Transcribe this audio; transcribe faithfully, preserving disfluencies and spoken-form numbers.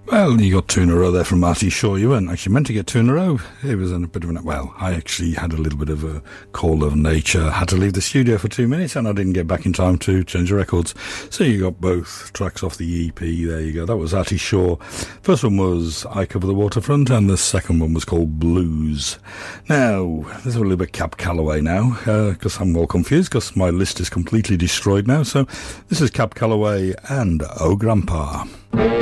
Well, you got two in a row there from Marty Shaw. You weren't actually meant to get two in a row. It was in a bit of an... Well, I actually had a little bit of a call of nature. Had to leave the studio for two minutes and I didn't get back in time to change the records. So you got both tracks off the E P. There you go. That was Artie Shaw. First one was I Cover the Waterfront and the second one was called Blues. Now, there's a little bit Cab Calloway now because uh, I'm all confused because my list is completely destroyed now. So this is Cab Calloway and Oh Grandpa.